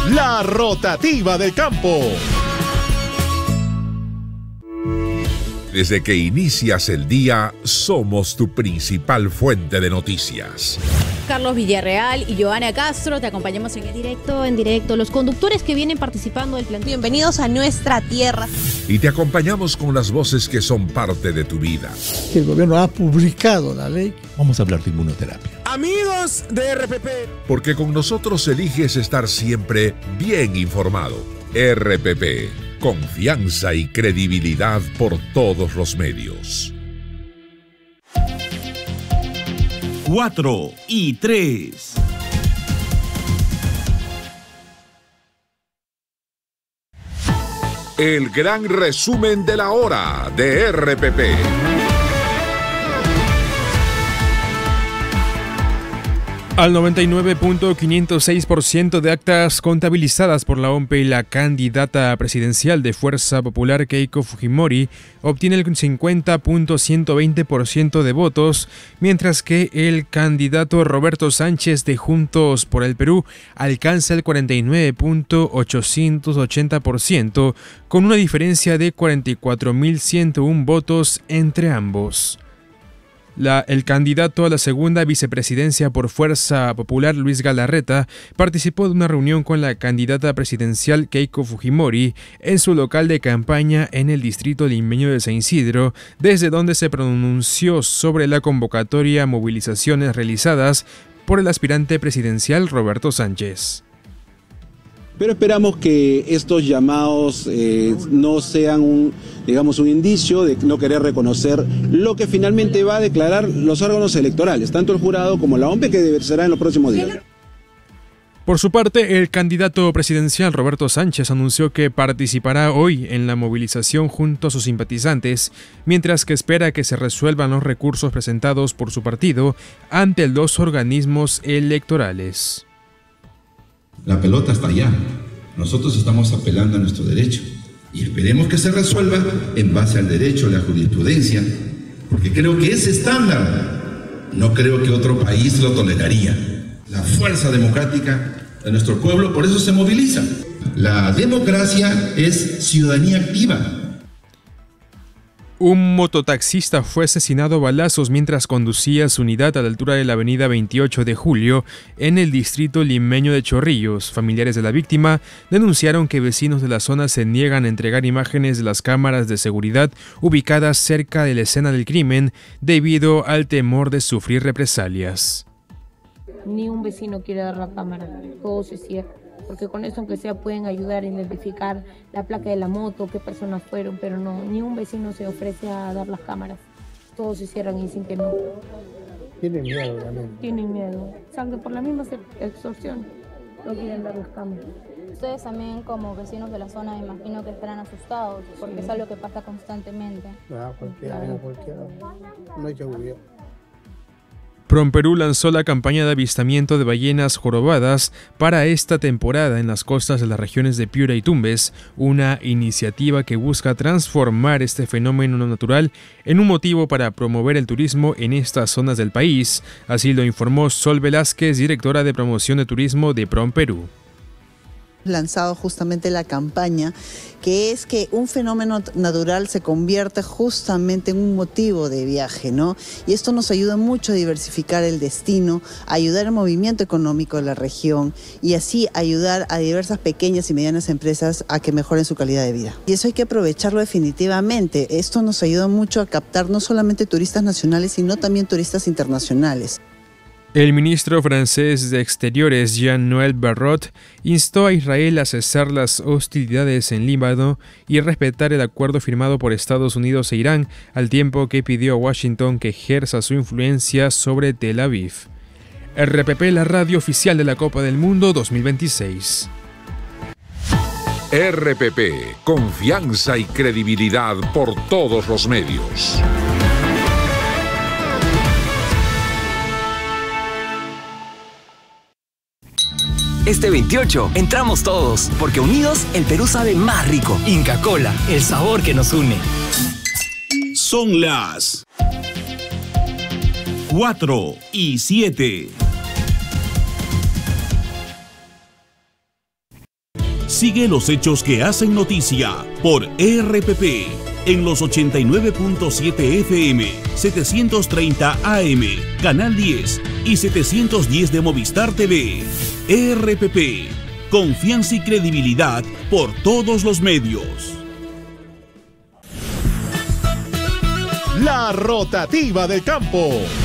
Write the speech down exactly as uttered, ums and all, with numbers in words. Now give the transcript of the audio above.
La Rotativa del Campo. Desde que inicias el día, somos tu principal fuente de noticias. Carlos Villarreal y Joana Castro, te acompañamos en el directo, en directo. Los conductores que vienen participando del plan. Bienvenidos a nuestra tierra. Y te acompañamos con las voces que son parte de tu vida. El gobierno ha publicado la ley. Vamos a hablar de inmunoterapia. Amigos de R P P. Porque con nosotros eliges estar siempre bien informado. R P P. Confianza y credibilidad por todos los medios. Cuatro y tres. El gran resumen de la hora de R P P. Al noventa y nueve punto quinientos seis por ciento de actas contabilizadas por la O M P, la candidata presidencial de Fuerza Popular Keiko Fujimori obtiene el cincuenta punto ciento veinte por ciento de votos, mientras que el candidato Roberto Sánchez de Juntos por el Perú alcanza el cuarenta y nueve punto ochocientos ochenta por ciento, con una diferencia de cuarenta y cuatro mil ciento uno votos entre ambos. La, el candidato a la segunda vicepresidencia por Fuerza Popular, Luis Galarreta, participó de una reunión con la candidata presidencial Keiko Fujimori en su local de campaña en el distrito limeño de San Isidro, desde donde se pronunció sobre la convocatoria a movilizaciones realizadas por el aspirante presidencial Roberto Sánchez. Pero esperamos que estos llamados eh, no sean un, digamos, un indicio de no querer reconocer lo que finalmente va a declarar los órganos electorales, tanto el jurado como la O M P, que será en los próximos días. Por su parte, el candidato presidencial Roberto Sánchez anunció que participará hoy en la movilización junto a sus simpatizantes, mientras que espera que se resuelvan los recursos presentados por su partido ante los organismos electorales. La pelota está allá. Nosotros estamos apelando a nuestro derecho y esperemos que se resuelva en base al derecho, a la jurisprudencia, porque creo que ese estándar no creo que otro país lo toleraría. La fuerza democrática de nuestro pueblo por eso se moviliza. La democracia es ciudadanía activa. Un mototaxista fue asesinado a balazos mientras conducía su unidad a la altura de la avenida veintiocho de julio en el distrito limeño de Chorrillos. Familiares de la víctima denunciaron que vecinos de la zona se niegan a entregar imágenes de las cámaras de seguridad ubicadas cerca de la escena del crimen debido al temor de sufrir represalias. Ni un vecino quiere dar la cámara, todo se cierra. Porque con eso, aunque sea, pueden ayudar a identificar la placa de la moto, qué personas fueron, pero no, ni un vecino se ofrece a dar las cámaras. Todos se cierran y dicen que no. Tienen miedo también. Tienen miedo. Exacto, por la misma extorsión. No quieren dar las cámaras. Ustedes también, como vecinos de la zona, me imagino que estarán asustados, porque sí. Es algo que pasa constantemente. Ah, cualquier año, cualquier no hay seguridad. PROMPERÚ lanzó la campaña de avistamiento de ballenas jorobadas para esta temporada en las costas de las regiones de Piura y Tumbes, una iniciativa que busca transformar este fenómeno natural en un motivo para promover el turismo en estas zonas del país. Así lo informó Sol Velázquez, directora de promoción de turismo de PROMPERÚ. Lanzado justamente la campaña, que es que un fenómeno natural se convierte justamente en un motivo de viaje, ¿no? Y esto nos ayuda mucho a diversificar el destino, a ayudar al movimiento económico de la región y así ayudar a diversas pequeñas y medianas empresas a que mejoren su calidad de vida. Y eso hay que aprovecharlo definitivamente. Esto nos ayuda mucho a captar no solamente turistas nacionales, sino también turistas internacionales. El ministro francés de Exteriores, Jean-Noël Barrot, instó a Israel a cesar las hostilidades en Líbano y respetar el acuerdo firmado por Estados Unidos e Irán, al tiempo que pidió a Washington que ejerza su influencia sobre Tel Aviv. R P P, la radio oficial de la Copa del Mundo dos mil veintiséis. R P P, confianza y credibilidad por todos los medios. Este veintiocho entramos todos, porque unidos el Perú sabe más rico. Inca Kola, el sabor que nos une. Son las cuatro y siete. Sigue los hechos que hacen noticia por R P P en los ochenta y nueve punto siete F M, setecientos treinta A M, Canal diez y setecientos diez de Movistar T V. R P P, confianza y credibilidad por todos los medios. La rotativa del campo.